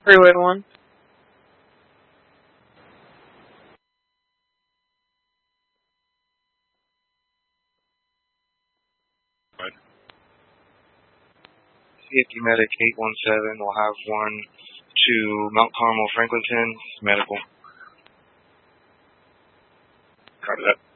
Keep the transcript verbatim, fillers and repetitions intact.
Freeway one. C F D Medic eight one seven will have one to Mount Carmel, Franklinton, medical. Copy that.